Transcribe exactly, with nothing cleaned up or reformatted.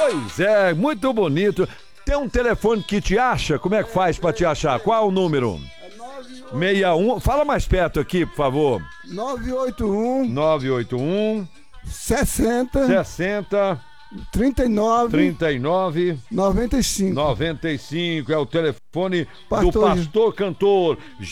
Pois é, muito bonito. Tem um telefone que te acha? Como é que faz pra te achar? Qual é o número? sessenta e um. Fala mais perto aqui, por favor. nove oito um nove oito um sessenta sessenta trinta e nove trinta e nove noventa e cinco. noventa e cinco é o telefone Pastor do pastor cantor